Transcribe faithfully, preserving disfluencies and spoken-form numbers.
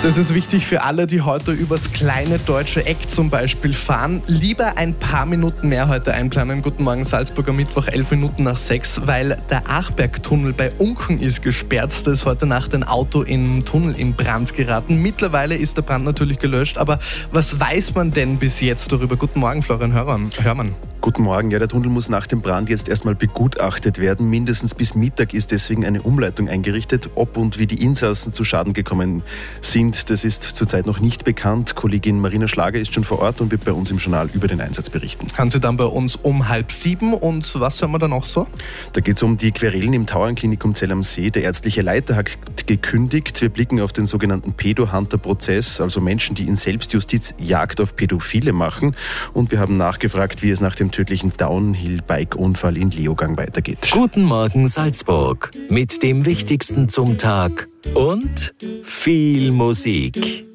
Das ist wichtig für alle, die heute übers kleine deutsche Eck zum Beispiel fahren. Lieber ein paar Minuten mehr heute einplanen. Guten Morgen Salzburg am Mittwoch, elf Minuten nach sechs, weil der Achbergtunnel bei Unken ist gesperrt. Da ist heute Nacht ein Auto im Tunnel in Brand geraten. Mittlerweile ist der Brand natürlich gelöscht, aber was weiß man denn bis jetzt darüber? Guten Morgen, Florian Hörmann. Guten Morgen. Ja, der Tunnel muss nach dem Brand jetzt erstmal begutachtet werden. Mindestens bis Mittag ist deswegen eine Umleitung eingerichtet. Ob und wie die Insassen zu Schaden gekommen sind, das ist zurzeit noch nicht bekannt. Kollegin Marina Schlager ist schon vor Ort und wird bei uns im Journal über den Einsatz berichten. Kann sie dann bei uns um halb sieben. Und was hören wir dann noch so? Da geht es um die Querelen im Tauernklinikum Zell am See. Der ärztliche Leiter hat gekündigt. Wir blicken auf den sogenannten Pedo-Hunter-Prozess, also Menschen, die in Selbstjustiz Jagd auf Pädophile machen. Und wir haben nachgefragt, wie es nach dem tödlichen Downhill-Bike-Unfall in Leogang weitergeht. Guten Morgen Salzburg mit dem Wichtigsten zum Tag und viel Musik.